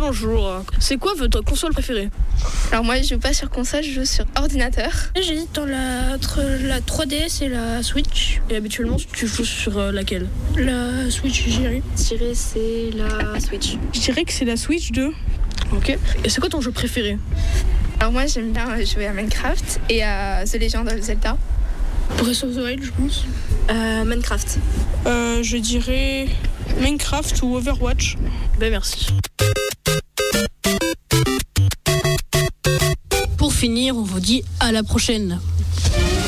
bonjour. C'est quoi votre console préférée? Alors moi, je joue pas sur console, je joue sur ordinateur. J'hésite entre la 3DS et la Switch. Et habituellement, tu joues sur laquelle? La Switch, je dirais. Je dirais c'est la Switch. Je dirais que c'est la Switch 2. Ok. Et c'est quoi ton jeu préféré? Alors moi, j'aime bien jouer à Minecraft et à The Legend of Zelda. Breath of the Wild, je pense. Minecraft. Je dirais Minecraft ou Overwatch. Ben merci. Pour finir, on vous dit à la prochaine.